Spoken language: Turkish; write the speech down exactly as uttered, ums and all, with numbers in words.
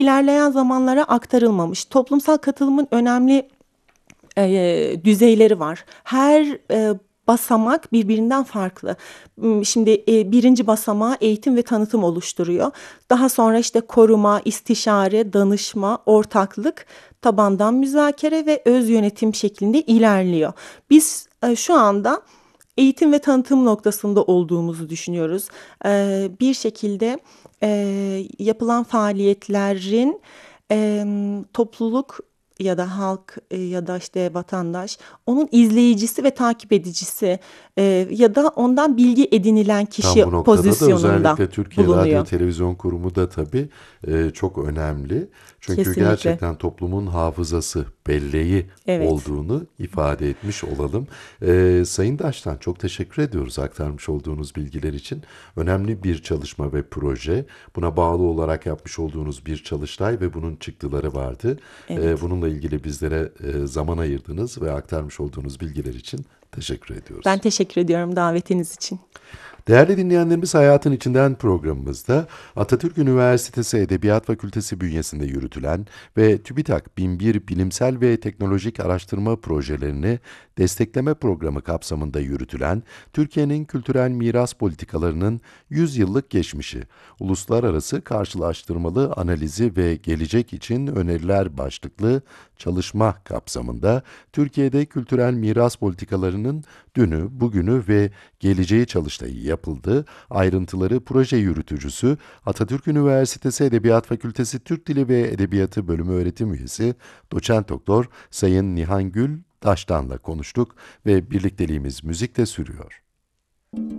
ilerleyen zamanlara aktarılmamış. Toplumsal katılımın önemli Eee, düzeyleri var. Her, eee, basamak birbirinden farklı. Imm, şimdi, eee, birinci basamağı eğitim ve tanıtım oluşturuyor. Daha sonra, işte, koruma, istişare, danışma, ortaklık, tabandan müzakere ve öz yönetim şeklinde ilerliyor. Biz, eee, şu anda eğitim ve tanıtım noktasında olduğumuzu düşünüyoruz. Eee, bir şekilde, eee, yapılan faaliyetlerin, emm, topluluk ya da halk, eee, ya da, işte, vatandaş onun izleyicisi ve takip edicisi, eee, ya da ondan bilgi edinilen Tam kişi bu noktada da pozisyonunda özellikle Türkiye Radyo bulunuyor. Televizyon Kurumu da tabii e, çok önemli. Çünkü Kesinlikle. gerçekten toplumun hafızası, belleği Evet. olduğunu ifade etmiş olalım. E, Sayın Daş'tan çok teşekkür ediyoruz aktarmış olduğunuz bilgiler için. Önemli bir çalışma ve proje. Buna bağlı olarak yapmış olduğunuz bir çalıştay ve bunun çıktıları vardı. E, Evet. bununla ilgili bizlere e, zaman ayırdınız ve aktarmış olduğunuz bilgiler için teşekkür Ben ediyoruz. teşekkür ediyorum davetiniz için. Değerli dinleyenlerimiz, Hayatın İçinden programımızda Atatürk Üniversitesi Edebiyat Fakültesi bünyesinde yürütülen ve TÜBİTAK bin bir Bilimsel ve Teknolojik Araştırma Projelerini Destekleme Programı kapsamında yürütülen Türkiye'nin kültürel miras politikalarının yüz yıllık geçmişi, uluslararası karşılaştırmalı analizi ve gelecek için öneriler başlıklı çalışma kapsamında Türkiye'de kültürel miras politikalarının dünü, bugünü ve geleceği çalıştayı yapıldı. Ayrıntıları proje yürütücüsü, Atatürk Üniversitesi Edebiyat Fakültesi Türk Dili ve Edebiyatı Bölümü öğretim üyesi Doçent Doktor Sayın Nihan Gül Taştan'la konuştuk ve birlikteliğimiz müzikte sürüyor.